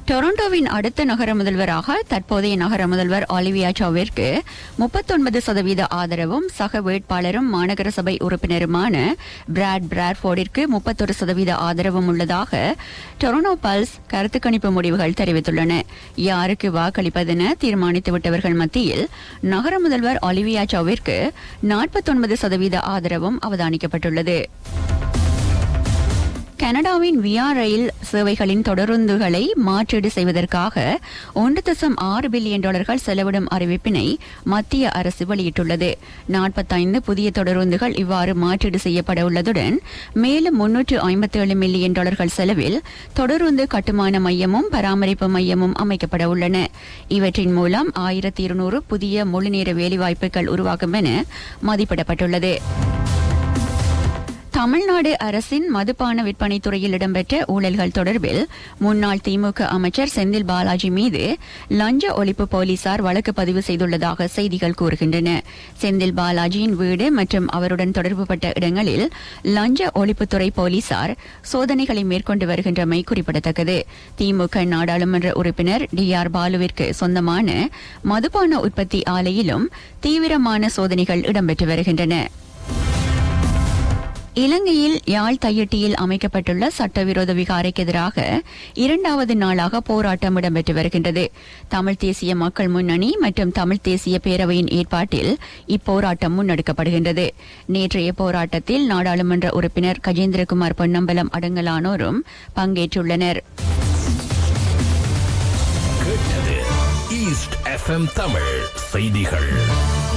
டொரண்டோவின் அடுத்த நகர முதல்வராக தற்போதைய நகர முதல்வர் ஒலிவியா சௌவிற்கு 39% ஆதரவும் சக வேட்பாளரும் மாநகர சபை உறுப்பினருமான பிராட் பிராட்ஃபோர்டிற்கு 31% ஆதரவும் உள்ளதாக டொரண்டோ பல்ஸ் கருத்து கணிப்பு முடிவுகள் தெரிவித்துள்ளன. யாருக்கு வாக்களிப்பதென தீர்மானித்துவிட்டவர்கள் மத்தியில் நகர முதல்வர் ஒலிவியா சௌவிற்கு 49% ஆதரவும் அவதானிக்கப்பட்டுள்ளது. கனடாவின் விஆர் ரயில் சேவைகளின் தொடருந்துகளை மாற்றீடு செய்வதற்காக $1.6 பில்லியன் செலவிடும் அறிவிப்பினை மத்திய அரசு வெளியிட்டுள்ளது. 45 புதிய தொடருந்துகள் இவ்வாறு மாற்றீடு செய்யப்பட உள்ளதுடன் மேலும் $357 மில்லியன் செலவில் தொடருந்து கட்டுமான மையமும் பராமரிப்பு மையமும் அமைக்கப்பட உள்ளன. இவற்றின் மூலம் 1200 புதிய முழுநேர வேலைவாய்ப்புகள் உருவாகும் என மதிப்பிடப்பட்டுள்ளது. தமிழ்நாடு அரசின் மதுபான விற்பனை துறையில் இடம்பெற்ற ஊழல்கள் தொடர்பில் முன்னாள் திமுக அமைச்சர் செந்தில் பாலாஜி மீது லஞ்ச ஒழிப்பு போலீசார் வழக்கு பதிவு செய்துள்ளதாக செய்திகள் கூறுகின்றன. செந்தில் பாலாஜியின் வீடு மற்றும் அவருடன் தொடர்புபட்ட இடங்களில் லஞ்ச ஒழிப்புத்துறை போலீசார் சோதனைகளை மேற்கொண்டு வருகின்றமை குறிப்பிடத்தக்கது. திமுக நாடாளுமன்ற உறுப்பினர் DR பாலுவிற்கு சொந்தமான மதுபான உற்பத்தி ஆலையிலும் தீவிரமான சோதனைகள் இடம்பெற்று வருகின்றன. இலங்கையில் யாழ் தையிட்டியில் அமைக்கப்பட்டுள்ள சட்டவிரோத விகாரைக்கு எதிராக 2வது நாளாக போராட்டம் இடம்பெற்று வருகின்றது. தமிழ் தேசிய மக்கள் முன்னணி மற்றும் தமிழ் தேசிய பேரவையின் ஏற்பாட்டில் இப்போராட்டம் முன்னெடுக்கப்படுகின்றது. நேற்றைய போராட்டத்தில் நாடாளுமன்ற உறுப்பினர் கஜேந்திரகுமார் பொன்னம்பலம் அடங்கலானோரும் பங்கேற்றுள்ளனர். ஈஸ்ட் FM தமிழ் செய்திகள்.